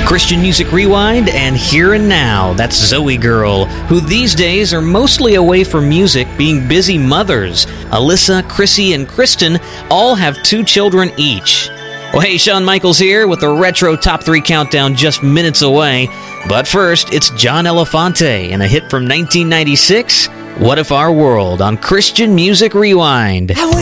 Christian Music Rewind and Here and Now. That's Zoe Girl, who these days are mostly away from music, being busy mothers. Alyssa, Chrissy, and Kristen all have 2 children each. Well, hey, Shawn Michaels here with the Retro Top 3 Countdown just minutes away. But first, it's John Elefante and a hit from 1996, What If Our World, on Christian Music Rewind.